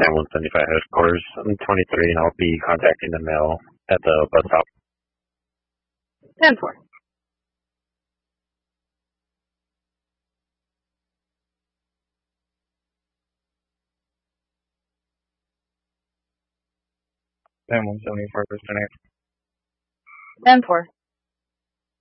Sam 175 headquarters. I'm 23 and I'll be contacting the mail at the bus stop. 10-4. Sam 175 is 10-4.